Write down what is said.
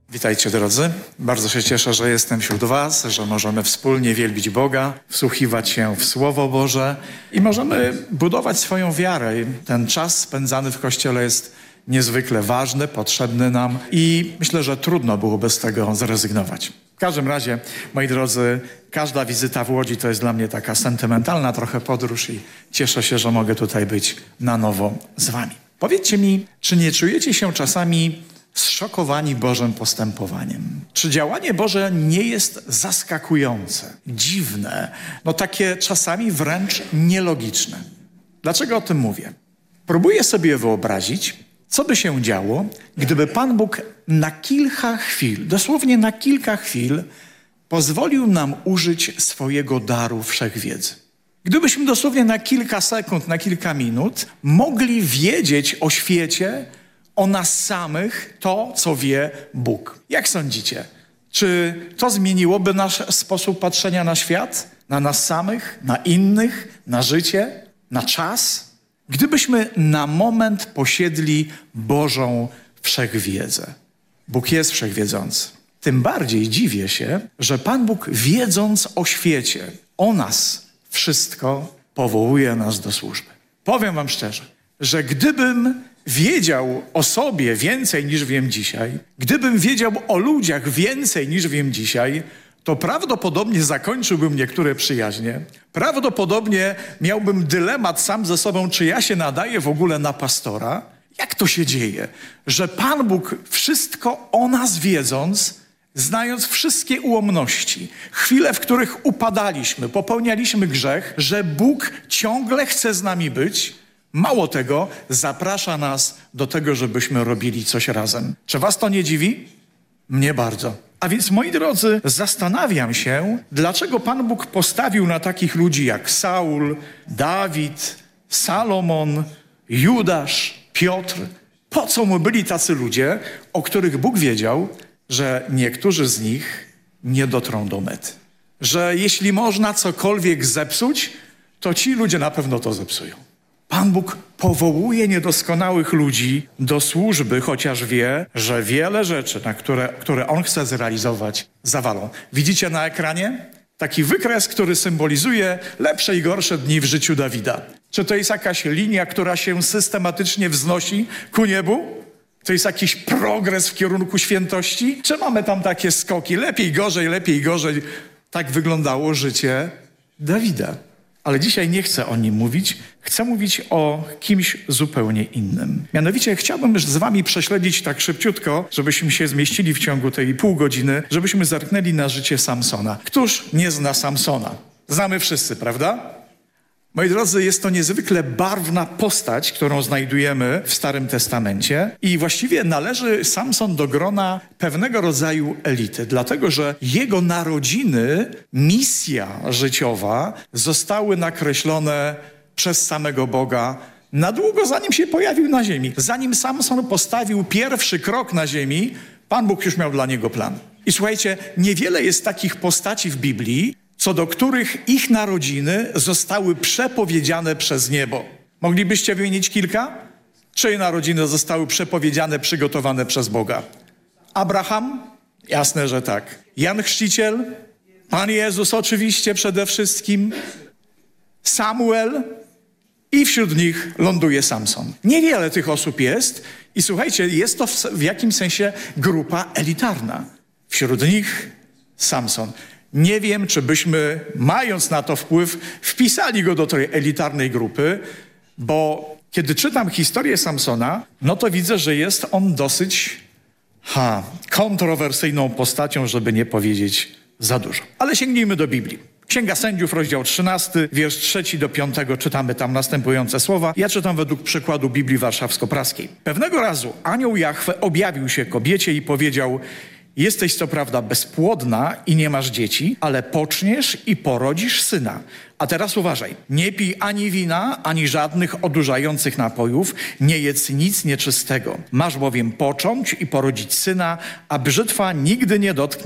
Witajcie drodzy, bardzo się cieszę, że jestem wśród was, że możemy wspólnie wielbić Boga, wsłuchiwać się w Słowo Boże i możemy budować swoją wiarę. Ten czas spędzany w Kościele jest niezwykle ważny, potrzebny nam i myślę, że trudno byłoby z tego zrezygnować. W każdym razie, moi drodzy, każda wizyta w Łodzi to jest dla mnie taka sentymentalna trochę podróż i cieszę się, że mogę tutaj być na nowo z wami. Powiedzcie mi, czy nie czujecie się czasami zszokowani Bożym postępowaniem? Czy działanie Boże nie jest zaskakujące, dziwne, takie czasami wręcz nielogiczne? Dlaczego o tym mówię? Próbuję sobie wyobrazić, co by się działo, gdyby Pan Bóg na kilka chwil, dosłownie na kilka chwil, pozwolił nam użyć swojego daru wszechwiedzy. Gdybyśmy dosłownie na kilka sekund, na kilka minut mogli wiedzieć o świecie, o nas samych, to, co wie Bóg. Jak sądzicie? Czy to zmieniłoby nasz sposób patrzenia na świat? Na nas samych? Na innych? Na życie? Na czas? Gdybyśmy na moment posiedli Bożą wszechwiedzę. Bóg jest wszechwiedzący. Tym bardziej dziwię się, że Pan Bóg, wiedząc o świecie, o nas wszystko, powołuje nas do służby. Powiem wam szczerze, że gdybym wiedział o sobie więcej niż wiem dzisiaj, gdybym wiedział o ludziach więcej niż wiem dzisiaj, to prawdopodobnie zakończyłbym niektóre przyjaźnie. Prawdopodobnie miałbym dylemat sam ze sobą, czy ja się nadaję w ogóle na pastora. Jak to się dzieje, że Pan Bóg wszystko o nas wiedząc, znając wszystkie ułomności, chwile, w których upadaliśmy, popełnialiśmy grzech, że Bóg ciągle chce z nami być. Mało tego, zaprasza nas do tego, żebyśmy robili coś razem. Czy was to nie dziwi? Mnie bardzo. A więc, moi drodzy, zastanawiam się, dlaczego Pan Bóg postawił na takich ludzi jak Saul, Dawid, Salomon, Judasz, Piotr. Po co mu byli tacy ludzie, o których Bóg wiedział, że niektórzy z nich nie dotrą do mety. Że jeśli można cokolwiek zepsuć, to ci ludzie na pewno to zepsują. Pan Bóg powołuje niedoskonałych ludzi do służby, chociaż wie, że wiele rzeczy, które On chce zrealizować, zawalą. Widzicie na ekranie? Taki wykres, który symbolizuje lepsze i gorsze dni w życiu Dawida. Czy to jest jakaś linia, która się systematycznie wznosi ku niebu? To jest jakiś progres w kierunku świętości? Czy mamy tam takie skoki? Lepiej, gorzej. Tak wyglądało życie Dawida. Ale dzisiaj nie chcę o nim mówić. Chcę mówić o kimś zupełnie innym. Mianowicie chciałbym z wami prześledzić tak szybciutko, żebyśmy się zmieścili w ciągu tej pół godziny, żebyśmy zerknęli na życie Samsona. Któż nie zna Samsona? Znamy wszyscy, prawda? Moi drodzy, jest to niezwykle barwna postać, którą znajdujemy w Starym Testamencie i właściwie należy Samson do grona pewnego rodzaju elity, dlatego że jego narodziny, misja życiowa zostały nakreślone przez samego Boga na długo, zanim się pojawił na ziemi. Zanim Samson postawił pierwszy krok na ziemi, Pan Bóg już miał dla niego plan. I słuchajcie, niewiele jest takich postaci w Biblii, co do których ich narodziny zostały przepowiedziane przez niebo. Moglibyście wymienić kilka? Czyje narodziny zostały przepowiedziane, przygotowane przez Boga? Abraham? Jasne, że tak. Jan Chrzciciel? Pan Jezus oczywiście przede wszystkim. Samuel? I wśród nich ląduje Samson. Niewiele tych osób jest i słuchajcie, jest to w jakimś sensie grupa elitarna. Wśród nich Samson. Nie wiem, czy byśmy, mając na to wpływ, wpisali go do tej elitarnej grupy, bo kiedy czytam historię Samsona, to widzę, że jest on dosyć kontrowersyjną postacią, żeby nie powiedzieć za dużo. Ale sięgnijmy do Biblii. Księga Sędziów, rozdział 13, wiersz 3 do 5, czytamy tam następujące słowa. Ja czytam według przykładu Biblii Warszawsko-Praskiej. Pewnego razu anioł Jahwe objawił się kobiecie i powiedział: jesteś co prawda bezpłodna i nie masz dzieci, ale poczniesz i porodzisz syna. A teraz uważaj, nie pij ani wina, ani żadnych odurzających napojów, nie jedz nic nieczystego. Masz bowiem począć i porodzić syna, a brzytwa nigdy nie dotknie